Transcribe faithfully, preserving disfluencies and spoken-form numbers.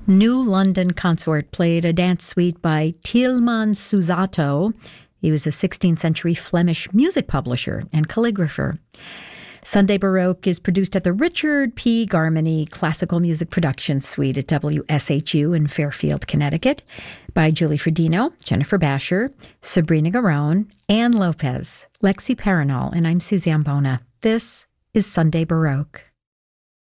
New London Consort played a dance suite by Tieleman Susato. He was a sixteenth century Flemish music publisher and calligrapher. Sunday Baroque is produced at the Richard P. Garmany Classical Music Production Suite at W S H U in Fairfield, Connecticut, by Julie Fredino, Jennifer Basher, Sabrina Garone, Ann Lopez, Lexi Paranol, and I'm Suzanne Bona. This is Sunday Baroque.